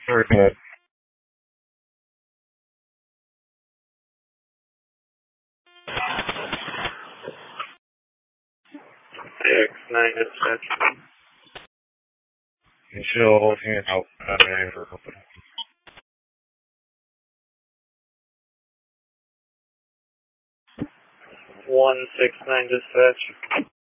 Sorry, Pat. X9 dispatch. Michelle holding it out for company. 169 dispatch.